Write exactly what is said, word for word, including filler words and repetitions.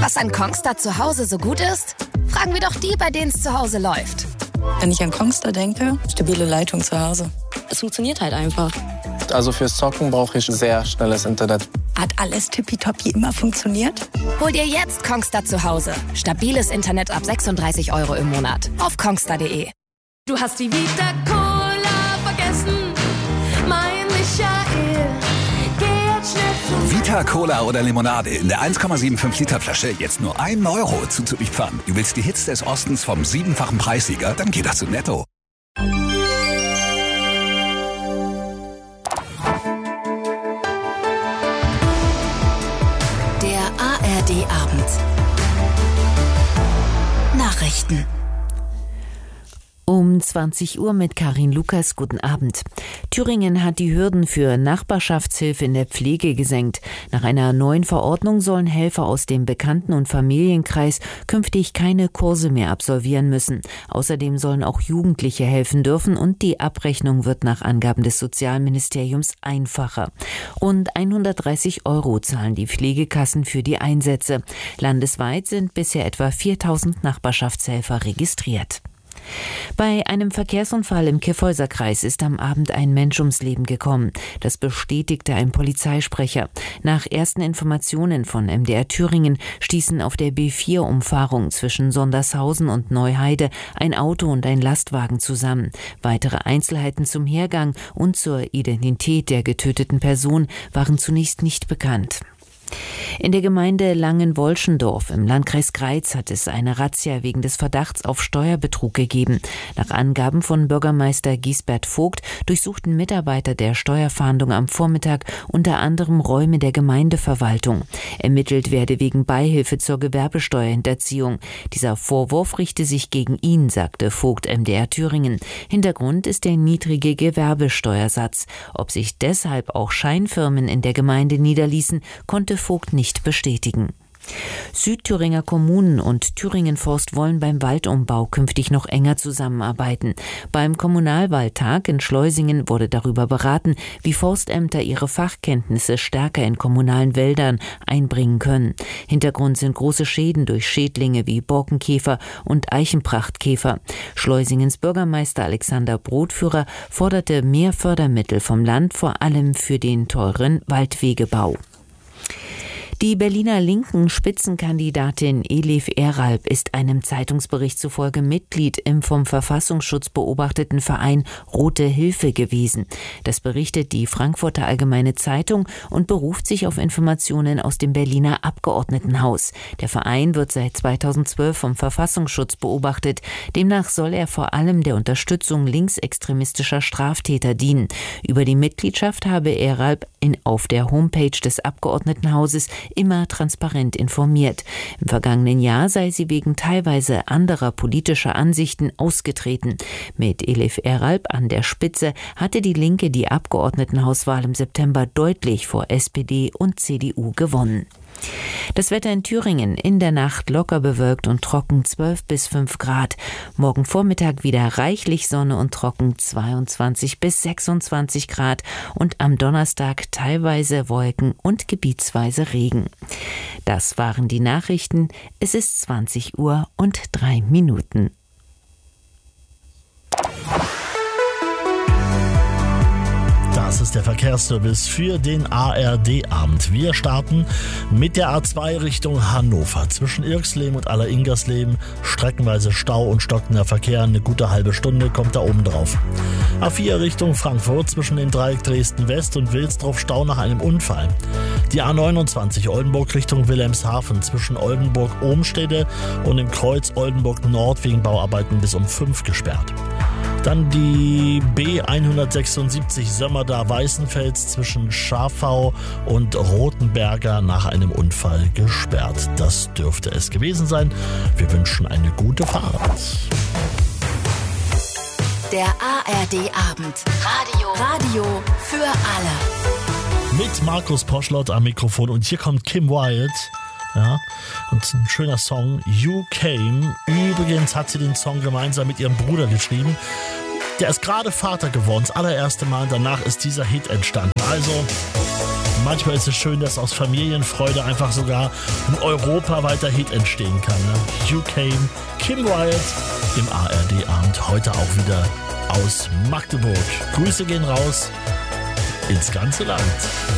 Was an Kongstar zu Hause so gut ist? Fragen wir doch die, bei denen es zu Hause läuft. Wenn ich an Kongstar denke, stabile Leitung zu Hause. Es funktioniert halt einfach. Also fürs Zocken brauche ich sehr schnelles Internet. Hat alles tippitoppi immer funktioniert? Hol dir jetzt Kongstar zu Hause. Stabiles Internet ab sechsunddreißig Euro im Monat. Auf kongstar punkt de. Du hast die Vita Cola vergessen, mein Michael. Geh jetzt schnell zum Vita Cola oder Limonade in der eins Komma fünfundsiebzig Liter Flasche jetzt nur ein Euro zuzuliefern. Du willst die Hits des Ostens vom siebenfachen Preissieger? Dann geh doch zu Netto. Der A R D-Abend. Nachrichten. Um zwanzig Uhr mit Karin Lukas. Guten Abend. Thüringen hat die Hürden für Nachbarschaftshilfe in der Pflege gesenkt. Nach einer neuen Verordnung sollen Helfer aus dem Bekannten- und Familienkreis künftig keine Kurse mehr absolvieren müssen. Außerdem sollen auch Jugendliche helfen dürfen und die Abrechnung wird nach Angaben des Sozialministeriums einfacher. Rund hundertdreißig Euro zahlen die Pflegekassen für die Einsätze. Landesweit sind bisher etwa viertausend Nachbarschaftshelfer registriert. Bei einem Verkehrsunfall im Kyffhäuser-Kreis ist am Abend ein Mensch ums Leben gekommen. Das bestätigte ein Polizeisprecher. Nach ersten Informationen von M D R Thüringen stießen auf der B vier Umfahrung zwischen Sondershausen und Neuheide ein Auto und ein Lastwagen zusammen. Weitere Einzelheiten zum Hergang und zur Identität der getöteten Person waren zunächst nicht bekannt. In der Gemeinde Langenwolschendorf im Landkreis Greiz hat es eine Razzia wegen des Verdachts auf Steuerbetrug gegeben. Nach Angaben von Bürgermeister Giesbert Vogt durchsuchten Mitarbeiter der Steuerfahndung am Vormittag unter anderem Räume der Gemeindeverwaltung. Ermittelt werde wegen Beihilfe zur Gewerbesteuerhinterziehung. Dieser Vorwurf richte sich gegen ihn, sagte Vogt M D R Thüringen. Hintergrund ist der niedrige Gewerbesteuersatz. Ob sich deshalb auch Scheinfirmen in der Gemeinde niederließen, konnte Vogt nicht bestätigen. Südthüringer Kommunen und Thüringen Forst wollen beim Waldumbau künftig noch enger zusammenarbeiten. Beim Kommunalwahltag in Schleusingen wurde darüber beraten, wie Forstämter ihre Fachkenntnisse stärker in kommunalen Wäldern einbringen können. Hintergrund sind große Schäden durch Schädlinge wie Borkenkäfer und Eichenprachtkäfer. Schleusingens Bürgermeister Alexander Brotführer forderte mehr Fördermittel vom Land, vor allem für den teuren Waldwegebau. Die Berliner linken Spitzenkandidatin Elif Eralp ist einem Zeitungsbericht zufolge Mitglied im vom Verfassungsschutz beobachteten Verein Rote Hilfe gewesen. Das berichtet die Frankfurter Allgemeine Zeitung und beruft sich auf Informationen aus dem Berliner Abgeordnetenhaus. Der Verein wird seit zweitausendzwölf vom Verfassungsschutz beobachtet. Demnach soll er vor allem der Unterstützung linksextremistischer Straftäter dienen. Über die Mitgliedschaft habe Eralp in, auf der Homepage des Abgeordnetenhauses immer transparent informiert. Im vergangenen Jahr sei sie wegen teilweise anderer politischer Ansichten ausgetreten. Mit Elif Eralp an der Spitze hatte die Linke die Abgeordnetenhauswahl im September deutlich vor S P D und C D U gewonnen. Das Wetter in Thüringen: in der Nacht locker bewölkt und trocken zwölf bis fünf Grad. Morgen Vormittag wieder reichlich Sonne und trocken zweiundzwanzig bis sechsundzwanzig Grad und am Donnerstag teilweise Wolken und gebietsweise Regen. Das waren die Nachrichten. Es ist zwanzig Uhr und drei Minuten. Das ist der Verkehrsservice für den A R D-Abend. Wir starten mit der A zwei Richtung Hannover. Zwischen Irxleben und Aller-Ingersleben streckenweise Stau und stockender Verkehr. Eine gute halbe Stunde kommt da oben drauf. A vier Richtung Frankfurt zwischen dem Dreieck Dresden-West und Wilsdorf Stau nach einem Unfall. Die A neunundzwanzig Oldenburg Richtung Wilhelmshaven zwischen Oldenburg-Ohmstede und dem Kreuz Oldenburg-Nord wegen Bauarbeiten bis um fünf gesperrt. Dann die B hundertsechsundsiebzig Sömmerda-Weißenfels zwischen Schafau und Rothenberger nach einem Unfall gesperrt. Das dürfte es gewesen sein. Wir wünschen eine gute Fahrt. Der A R D-Abend. Radio. Radio für alle. Mit Markus Poschlott am Mikrofon und hier kommt Kim Wilde. Ja, und ein schöner Song, You Came. Übrigens hat sie den Song gemeinsam mit ihrem Bruder geschrieben. Der ist gerade Vater geworden, das allererste Mal. Danach ist dieser Hit entstanden. Also, manchmal ist es schön, dass aus Familienfreude einfach sogar ein europaweiter Hit entstehen kann. Ne? You Came, Kim Wilde im A R D-Abend. Heute auch wieder aus Magdeburg. Grüße gehen raus ins ganze Land.